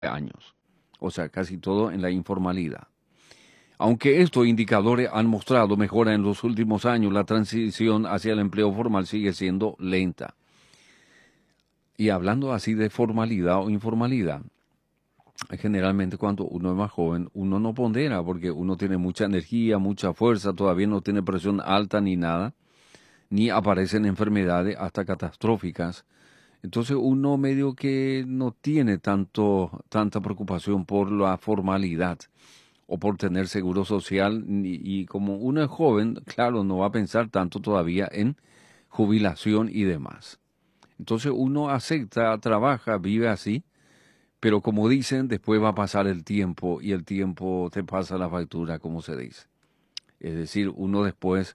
años, o sea, casi todo en la informalidad. Aunque estos indicadores han mostrado mejora en los últimos años, la transición hacia el empleo formal sigue siendo lenta. Y hablando así de formalidad o informalidad, generalmente cuando uno es más joven, uno no pondera porque uno tiene mucha energía, mucha fuerza, todavía no tiene presión alta ni nada, ni aparecen enfermedades hasta catastróficas. Entonces uno medio que no tiene tanta preocupación por la formalidad o por tener seguro social y como uno es joven, claro, no va a pensar tanto todavía en jubilación y demás. Entonces uno acepta, trabaja, vive así, pero como dicen, después va a pasar el tiempo y el tiempo te pasa la factura, como se dice. Es decir, uno después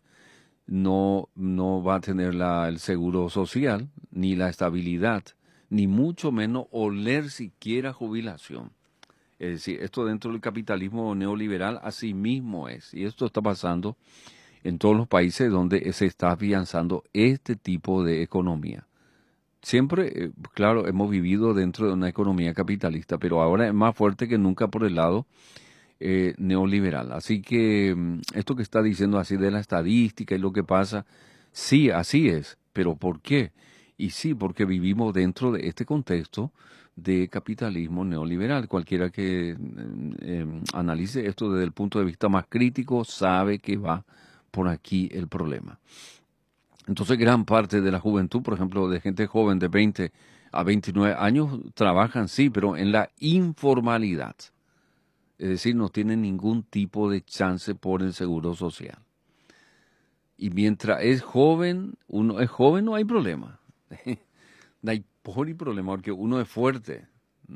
no va a tener el seguro social, ni la estabilidad, ni mucho menos oler siquiera jubilación. Es decir, esto dentro del capitalismo neoliberal así mismo es. Y esto está pasando en todos los países donde se está afianzando este tipo de economía. Siempre, claro, hemos vivido dentro de una economía capitalista, pero ahora es más fuerte que nunca por el lado neoliberal. Así que esto que está diciendo así de la estadística y lo que pasa, sí, así es, pero ¿por qué? Y sí, porque vivimos dentro de este contexto de capitalismo neoliberal. Cualquiera que analice esto desde el punto de vista más crítico sabe que va por aquí el problema. Entonces, gran parte de la juventud, por ejemplo, de gente joven de 20 a 29 años, trabajan, sí, pero en la informalidad. Es decir, no tienen ningún tipo de chance por el seguro social. Y mientras es joven, uno es joven, no hay problema. No hay problema porque uno es fuerte.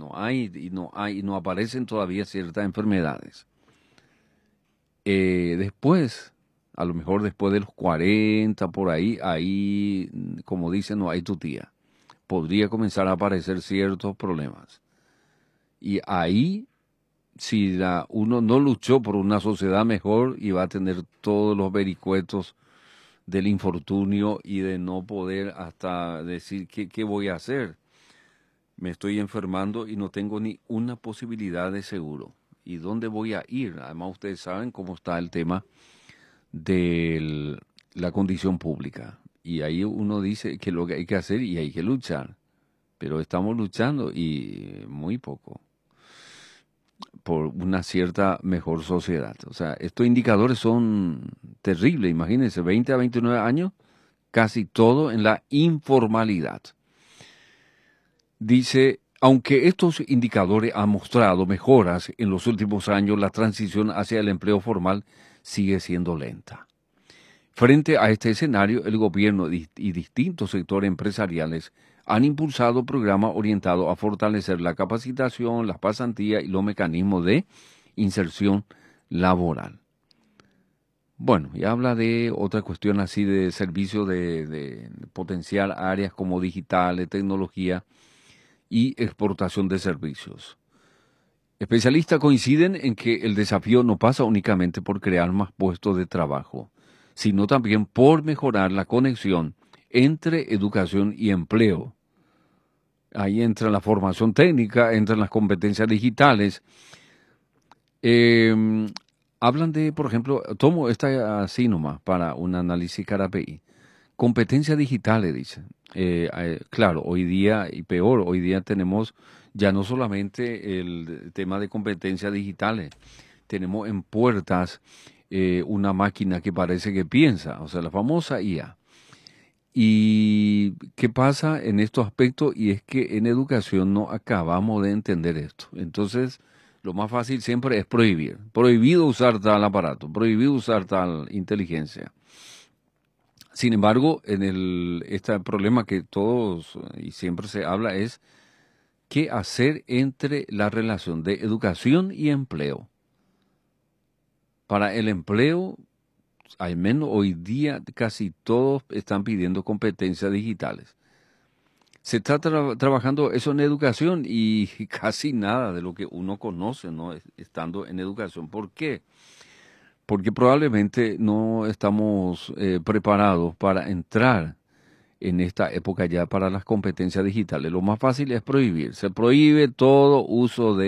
No aparecen todavía ciertas enfermedades. Después, a lo mejor después de los 40 por ahí, como dicen, no hay tu tía. Podría comenzar a aparecer ciertos problemas. Y ahí si uno no luchó por una sociedad mejor y va a tener todos los vericuetos del infortunio y de no poder hasta decir qué voy a hacer. Me estoy enfermando y no tengo ni una posibilidad de seguro. ¿Y dónde voy a ir? Además, ustedes saben cómo está el tema de la condición pública. Y ahí uno dice que lo que hay que hacer y hay que luchar. Pero estamos luchando y muy poco por una cierta mejor sociedad. O sea, estos indicadores son terribles, imagínense, 20 a 29 años, casi todo en la informalidad. Dice, aunque estos indicadores han mostrado mejoras en los últimos años, la transición hacia el empleo formal sigue siendo lenta. Frente a este escenario, el gobierno y distintos sectores empresariales han impulsado programas orientados a fortalecer la capacitación, las pasantías y los mecanismos de inserción laboral. Bueno, y habla de otra cuestión así de servicios de potenciar áreas como digitales, tecnología y exportación de servicios. Especialistas coinciden en que el desafío no pasa únicamente por crear más puestos de trabajo, sino también por mejorar la conexión entre educación y empleo. Ahí entra la formación técnica, entran las competencias digitales. Eh, Hablan de, por ejemplo, tomo esta así nomás para un análisis KPI. Competencias digitales, dicen. Claro, hoy día, y peor, hoy día tenemos ya no solamente el tema de competencias digitales, tenemos en puertas una máquina que parece que piensa, o sea, la famosa IA. ¿Y qué pasa en estos aspectos? Y es que en educación no acabamos de entender esto. Entonces, lo más fácil siempre es prohibir. Prohibido usar tal aparato, prohibido usar tal inteligencia. Sin embargo, este problema que todos y siempre se habla es qué hacer entre la relación de educación y empleo. Para el empleo, al menos hoy día, casi todos están pidiendo competencias digitales. Se está trabajando eso en educación y casi nada de lo que uno conoce, ¿no? Estando en educación. ¿Por qué? Porque probablemente no estamos preparados para entrar en esta época ya para las competencias digitales. Lo más fácil es prohibir. Se prohíbe todo uso de